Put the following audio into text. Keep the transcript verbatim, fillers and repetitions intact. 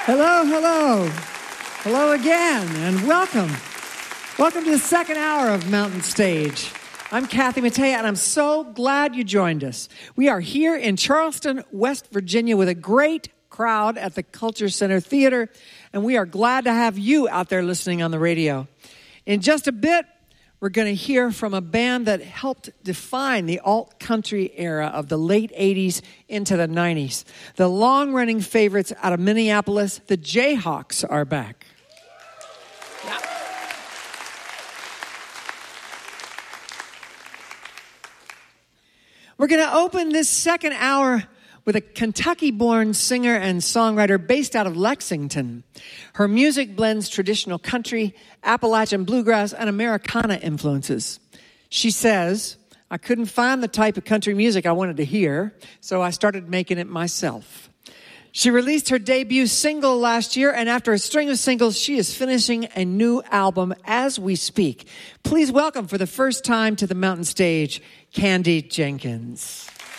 Hello, hello. Hello again, and welcome. Welcome to the second hour of Mountain Stage. I'm Kathy Mattea, and I'm so glad you joined us. We are here in Charleston, West Virginia, with a great crowd at the Culture Center Theater, and we are glad to have you out there listening on the radio. In just a bit, we're going to hear from a band that helped define the alt-country era of the late eighties into the nineties. The long-running favorites out of Minneapolis, the Jayhawks, are back. Yeah. We're going to open this second hour with a Kentucky-born singer and songwriter based out of Lexington. Her music blends traditional country, Appalachian bluegrass, and Americana influences. She says, I couldn't find the type of country music I wanted to hear, so I started making it myself. She released her debut single last year, and after a string of singles, she is finishing a new album as we speak. Please welcome for the first time to the Mountain Stage, Candy Jenkins.